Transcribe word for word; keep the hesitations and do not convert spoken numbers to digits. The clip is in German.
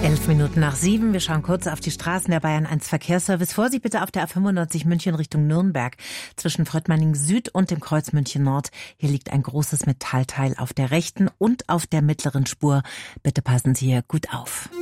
Elf Minuten nach sieben. Wir schauen kurz auf die Straßen der Bayern eins Verkehrsservice. Vorsicht bitte auf der A fünfundneunzig München Richtung Nürnberg. Zwischen Fröttmanning Süd und dem Kreuz München Nord. Hier liegt ein großes Metallteil auf der rechten und auf der mittleren Spur. Bitte passen Sie hier gut auf.